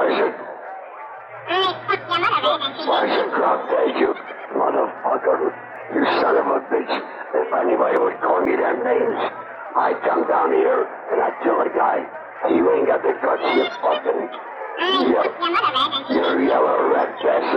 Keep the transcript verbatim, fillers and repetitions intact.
Sergeant. Hey, fuck your mother, man, and she... Sergeant Crosby, you motherfucker. You son of a bitch. If anybody would call me them names, I'd come down here and I'd kill a guy. You ain't got the guts, you fucking... Hey, fuck your mother, man, and she... You yellow rat bastard.